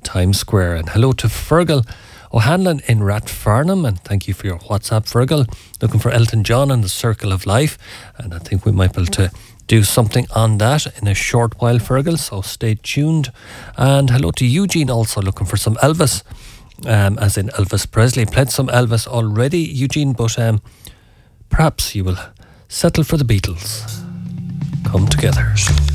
Times Square. And hello to Fergal O'Hanlon in Rathfarnham, and thank you for your WhatsApp, Fergal. Looking for Elton John and the Circle of Life, and I think we might be able to do something on that in a short while, Fergal, so stay tuned. And hello to Eugene, also looking for some Elvis, as in Elvis Presley. Played some Elvis already, Eugene, but perhaps you will settle for the Beatles. Come Together.